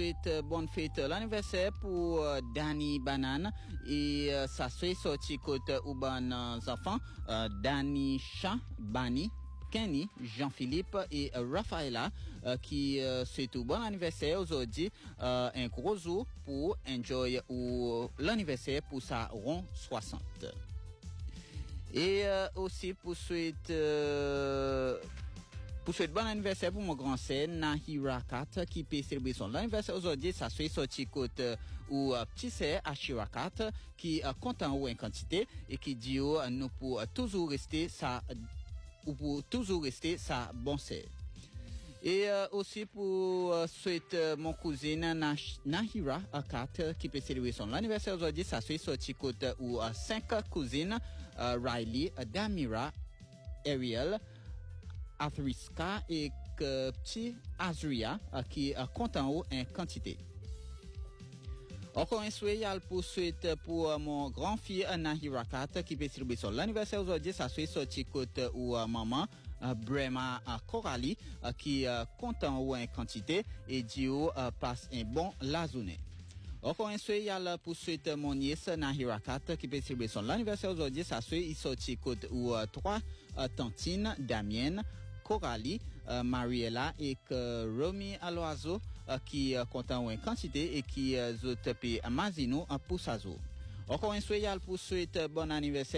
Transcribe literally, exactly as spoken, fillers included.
souhaite bonne fête l'anniversaire pour euh, Danny Banane et euh, ça souhaite sorti côté ou ban enfants euh, Danny Chan Bani Kenny, Jean-Philippe et euh, Rafaela euh, qui euh, souhaitent un bon anniversaire aujourd'hui. Euh, un gros jour pour enjoy ou l'anniversaire pour sa rond soixante. Et euh, aussi pour souhaiter euh, pour souhaiter bon anniversaire pour mon grand sœur Nahira Kat qui peut célébrer son anniversaire aujourd'hui. Ça soit sorti côté ou euh, petit sœur Ashira Kat qui euh, content ou en quantité et qui dit euh, nous pour euh, toujours rester ça ou pour toujours rester sa bonne sœur. Et euh, aussi pour euh, souhaiter euh, mon cousine Nah- Nahira Kat qui peut célébrer son anniversaire aujourd'hui. Ça soit sorti côté ou euh, cinq cousines euh, Riley, Damira, Ariel, Athriska et euh, petit Azria euh, qui euh, compte en haut en quantité. Encore un souhait pour souhaiter pour euh, mon grand-fille Nahira Kat qui peut célébrer son anniversaire aujourd'hui. Ça soit sorti côté ou euh, maman uh, Brema uh, Coralie uh, qui uh, compte en haut en quantité et Dio uh, passe un bon la journée. Encore un souhait pour souhaiter mon nièce Nahira Kat qui peut célébrer son anniversaire aujourd'hui. Ça soit il sorti côté ou uh, trois uh, tantines Damienne, Coralie, uh, Mariella et que Romy Aloiseau uh, qui uh, compte en haut en quantité et qui uh, zot pe Mazino uh, pour sa zo. Encore un souhait pour souhaiter bon anniversaire